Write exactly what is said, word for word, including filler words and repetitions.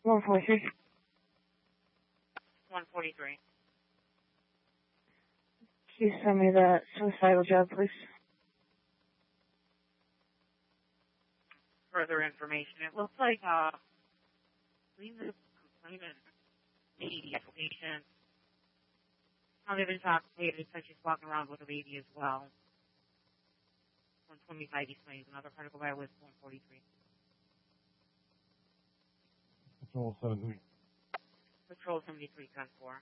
one forty-three. one forty-three. Can you send me that suicidal job, please? Further information. It looks like, uh, I believe the complainant made the application. How they've been intoxicated, so she's walking around with a baby as well. one twenty-five East Main, another particle violation, one forty-three. Patrol seventy-three. Patrol seventy-three, ten four.